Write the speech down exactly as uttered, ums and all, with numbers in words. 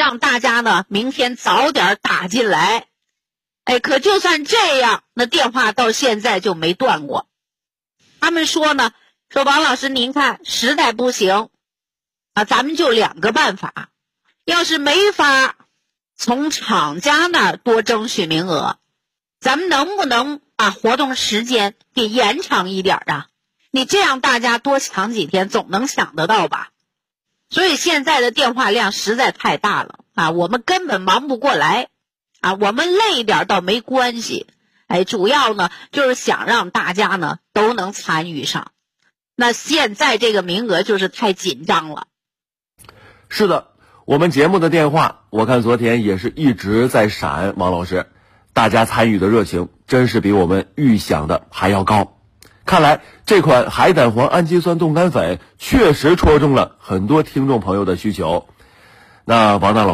让大家呢明天早点打进来。哎，可就算这样，那电话到现在就没断过。他们说呢，说王老师您看实在不行啊，咱们就两个办法，要是没法从厂家那儿多争取名额，咱们能不能把活动时间给延长一点啊？你这样大家多抢几天总能抢得到吧。所以现在的电话量实在太大了啊，我们根本忙不过来啊，我们累一点倒没关系，哎，主要呢就是想让大家呢都能参与上。那现在这个名额就是太紧张了。 是的，我们节目的电话我看昨天也是一直在闪，王老师，大家参与的热情真是比我们预想的还要高。看来这款海胆黄氨基酸冻干粉确实戳中了很多听众朋友的需求。那王大老